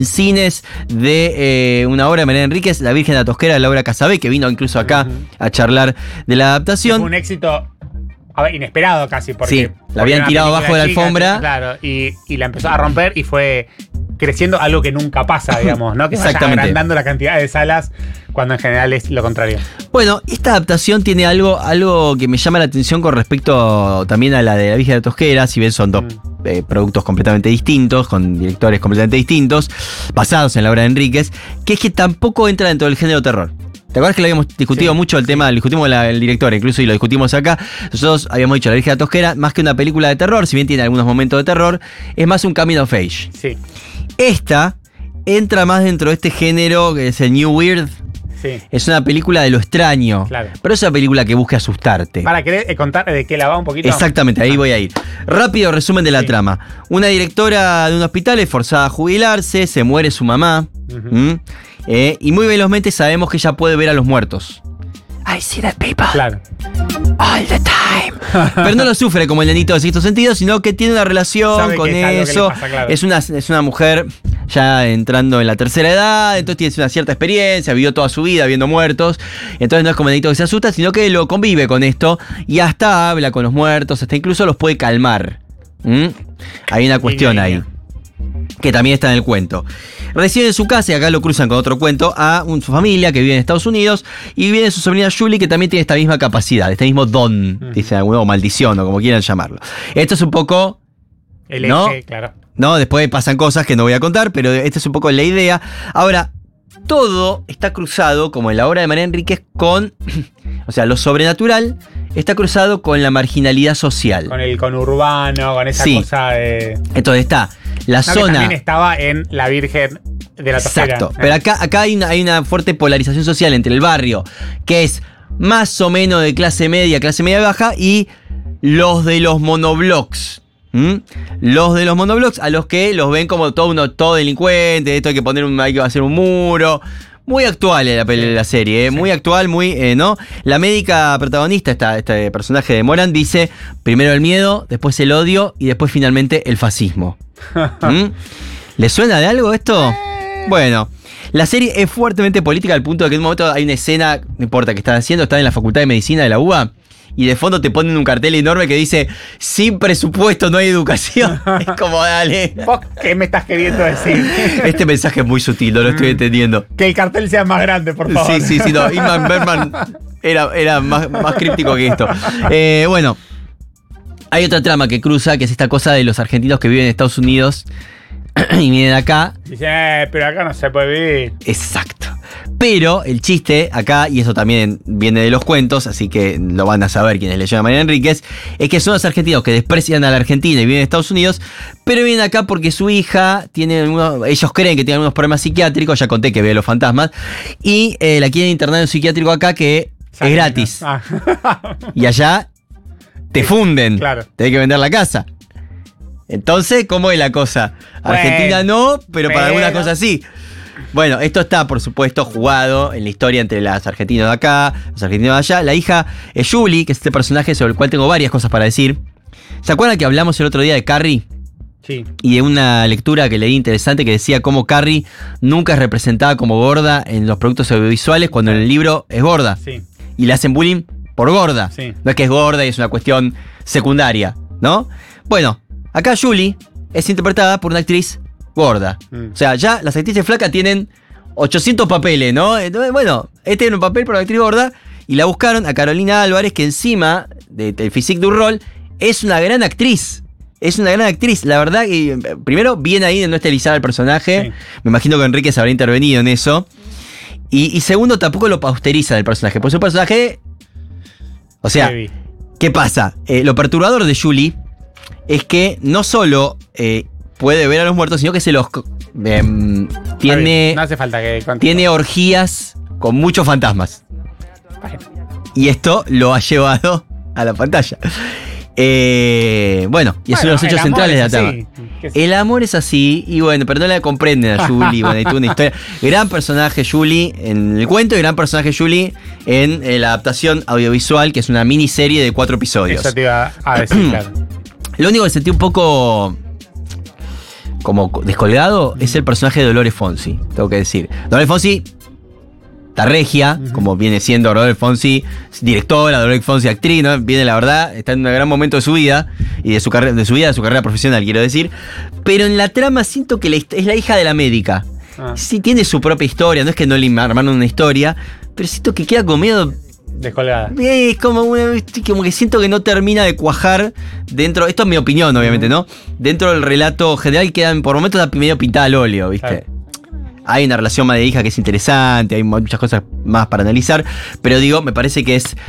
cines de una obra de Mariana Enríquez, La Virgen de la Tosquera, de Laura Casabé, que vino incluso acá a charlar de la adaptación. Fue un éxito inesperado casi, porque sí, la habían tirado abajo de la alfombra. Claro, y la empezó a romper y fue creciendo, algo que nunca pasa, digamos, ¿no? Que se vaya agrandando la cantidad de salas cuando en general es lo contrario. Bueno, esta adaptación tiene algo que me llama la atención con respecto también a la de La Virgen de la Tosquera, si bien son dos productos completamente distintos, con directores completamente distintos, basados en la obra de Enríquez, que es que tampoco entra dentro del género terror. ¿Te acuerdas que lo habíamos discutido mucho el tema? Lo discutimos el director, incluso, y lo discutimos acá. Nosotros habíamos dicho La Virgen de la Tosquera, más que una película de terror, si bien tiene algunos momentos de terror, es más un coming of age. Sí. Esta entra más dentro de este género que es el New Weird. Sí. Es una película de lo extraño. Claro. Pero es una película que busca asustarte. ¿Para querer contar de qué la va un poquito? Exactamente, ahí voy a ir. Rápido resumen de la trama. Una directora de un hospital es forzada a jubilarse, se muere su mamá. Y muy velozmente sabemos que ella puede ver a los muertos. I see that people. Claro. All the time. Pero no lo sufre como el nenito de Sexto Sentido, sino que tiene una relación sabe con eso. Pasa, claro. Es una mujer ya entrando en la tercera edad, entonces tiene una cierta experiencia, vivió toda su vida viendo muertos. Entonces no es como el nenito que se asusta, sino que lo convive con esto y hasta habla con los muertos, hasta incluso los puede calmar. Hay una cuestión ahí que también está en el cuento. Recibe en su casa, y acá lo cruzan con otro cuento, a su familia que vive en Estados Unidos, y viene su sobrina Julie, que también tiene esta misma capacidad, este mismo don, dicen algunos, o maldición, o como quieran llamarlo. Esto es un poco... El eje, claro. No, después pasan cosas que no voy a contar, pero esta es un poco la idea. Ahora, todo está cruzado, como en la obra de Mariana Enríquez, con... O sea, lo sobrenatural está cruzado con la marginalidad social. Con el conurbano, con esa cosa de... Entonces está la zona... Que también estaba en La Virgen de la Tosquera. Exacto. Pero acá hay una fuerte polarización social entre el barrio, que es más o menos de clase media baja, y los de los monoblocks. Los de los monoblocks, a los que los ven como todo delincuente, esto hay que hacer un muro. Muy actual la serie, muy actual, muy, ¿no? La médica protagonista, este personaje de Moran, dice primero el miedo, después el odio y después finalmente el fascismo. ¿Le suena de algo esto? Bueno, la serie es fuertemente política al punto de que en un momento hay una escena, no importa qué están haciendo, están en la Facultad de Medicina de la UBA, y de fondo te ponen un cartel enorme que dice: sin presupuesto no hay educación. Es como, dale. ¿Vos qué me estás queriendo decir? Este mensaje es muy sutil, no lo estoy entendiendo. Que el cartel sea más grande, por favor. Sí, no, Ingmar Bergman era más críptico que esto. Bueno, hay otra trama que cruza, que es esta cosa de los argentinos que viven en Estados Unidos y vienen acá. Dice, pero acá no se puede vivir. Exacto. Pero el chiste acá, y eso también viene de los cuentos, así que lo van a saber quienes leyeron a Mariana Enríquez, es que son los argentinos que desprecian a la Argentina y viven en Estados Unidos, pero vienen acá porque su hija tiene ellos creen que tiene algunos problemas psiquiátricos, ya conté que ve los fantasmas, y la quieren internar en un psiquiátrico acá que es gratis. Y allá te funden, claro. Tenés que vender la casa. Entonces, ¿cómo es la cosa? Argentina no, pero para algunas cosas sí. Bueno, esto está, por supuesto, jugado en la historia entre los argentinos de acá, los argentinos de allá. La hija es Julie, que es este personaje sobre el cual tengo varias cosas para decir. ¿Se acuerdan que hablamos el otro día de Carrie? Sí. Y de una lectura que leí interesante que decía cómo Carrie nunca es representada como gorda en los productos audiovisuales cuando en el libro es gorda. Sí. Y le hacen bullying por gorda. Sí. No es que es gorda y es una cuestión secundaria, ¿no? Bueno, acá Julie es interpretada por una actriz gorda. O sea, ya las actrices flacas tienen 800 papeles, ¿no? Entonces, bueno, este era un papel por la actriz gorda y la buscaron a Carolina Álvarez, que encima del physique du rol es una gran actriz. Es una gran actriz, la verdad que primero bien ahí de no estilizar al personaje. Sí. Me imagino que Enríquez habrá intervenido en eso. Y segundo, tampoco lo pausteriza del personaje. Pues un personaje... O sea, ¿qué pasa? Lo perturbador de Julie es que no solo puede ver a los muertos, sino que se los... tiene, no hace falta que tiene orgías con muchos fantasmas. Y esto lo ha llevado a la pantalla. Bueno, y es uno de los hechos centrales de la trama. El amor es así, y bueno, pero no la comprenden a Julie. Bueno, hay toda una historia. Gran personaje Julie en el cuento y gran personaje Julie en la adaptación audiovisual, que es una miniserie de 4 episodios. Eso te iba a decir, claro. Lo único que sentí un poco como descolgado, es el personaje de Dolores Fonsi, tengo que decir. Dolores Fonsi está regia, como viene siendo Dolores Fonsi, directora, Dolores Fonsi actriz, ¿no? Viene, la verdad, está en un gran momento de su vida y de su carrera profesional, quiero decir. Pero en la trama siento que es la hija de la médica. Sí, tiene su propia historia, no es que no le armaron una historia, pero siento que queda como medio descolgada. Es como que siento que no termina de cuajar dentro. Esto es mi opinión, obviamente, ¿no? Dentro del relato general quedan por momentos medio pintada al óleo, ¿viste? Claro. Hay una relación madre hija que es interesante, hay muchas cosas más para analizar, pero digo, me parece que es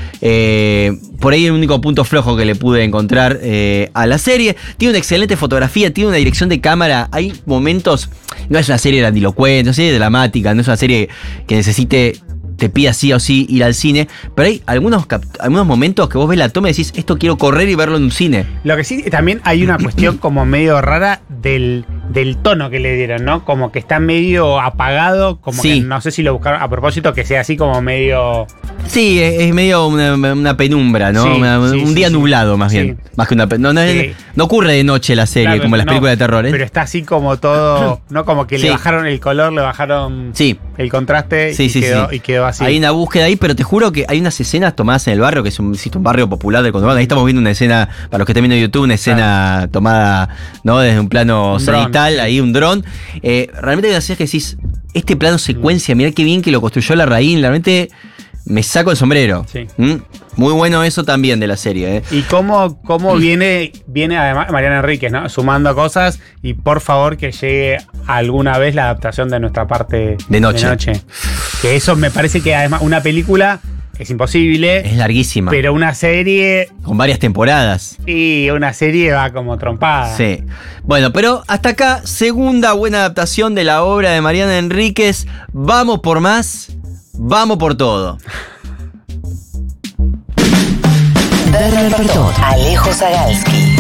por ahí el único punto flojo que le pude encontrar a la serie. Tiene una excelente fotografía, tiene una dirección de cámara, hay momentos, no es una serie grandilocuente, no es una serie dramática, no es una serie que te pida sí o sí ir al cine, pero hay algunos momentos que vos ves la toma y decís, esto quiero correr y verlo en un cine. Lo que sí, también hay una cuestión como medio rara del tono que le dieron, ¿no? Como que está medio apagado, como que no sé si lo buscaron a propósito, que sea así como medio... Sí, es medio una penumbra, ¿no? Un día nublado, más bien. Más que no ocurre de noche la serie, claro, como las películas de terror, ¿eh? Pero está así como todo, ¿no? Como que le bajaron el color, le bajaron el contraste y quedó así. Hay una búsqueda ahí, pero te juro que hay unas escenas tomadas en el barrio, que es un barrio popular del Conurbano. Ahí estamos viendo una escena, para los que estén viendo YouTube, una escena tomada, ¿no? Desde un plano cenital, ahí un dron. Realmente hay una escena que decís, este plano secuencia, mirá qué bien que lo construyó Larraín, realmente me saco el sombrero. Sí. Muy bueno eso también de la serie, ¿eh? Y cómo viene además Mariana Enríquez, ¿no? Sumando cosas, y por favor que llegue alguna vez la adaptación de Nuestra parte de noche. Que eso me parece que además una película es imposible. Es larguísima. Pero una serie... con varias temporadas. Y una serie va como trompada. Sí. Bueno, pero hasta acá, segunda buena adaptación de la obra de Mariana Enríquez. Vamos por más, vamos por todo. De repertorio. Alejo Zagalski.